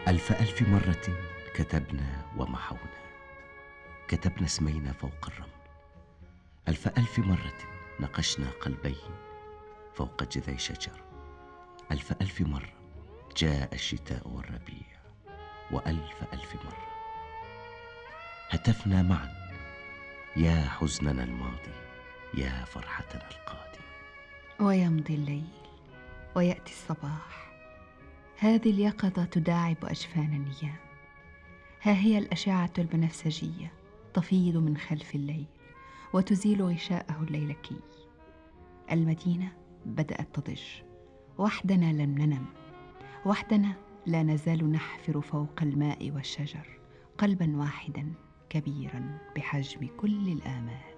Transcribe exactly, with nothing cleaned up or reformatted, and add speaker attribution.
Speaker 1: ألف ألف مرة كتبنا ومحونا، كتبنا اسمينا فوق الرمل. ألف ألف مرة نقشنا قلبين فوق جذع شجر. ألف ألف مرة جاء الشتاء والربيع، وألف ألف مرة هتفنا معا، يا حزننا الماضي يا فرحتنا القادمة.
Speaker 2: ويمضي الليل ويأتي الصباح، هذه اليقظة تداعب أجفان النيام. ها هي الأشعة البنفسجية تفيض من خلف الليل وتزيل غشاءه الليلكي. المدينة بدأت تضج، وحدنا لم ننم، وحدنا لا نزال نحفر فوق الماء والشجر قلبا واحدا كبيرا بحجم كل الآمال.